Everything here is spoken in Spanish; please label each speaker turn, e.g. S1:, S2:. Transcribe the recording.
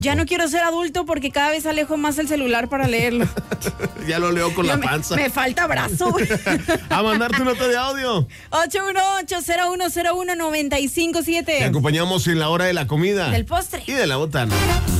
S1: Ya no quiero ser adulto porque cada vez alejo más el celular para leerlo.
S2: Ya lo leo con la panza.
S1: Me falta brazo.
S2: A mandar tu nota de audio.
S1: 818-0101-957.
S2: Te acompañamos en la hora de la comida.
S1: Del postre.
S2: Y de la botana.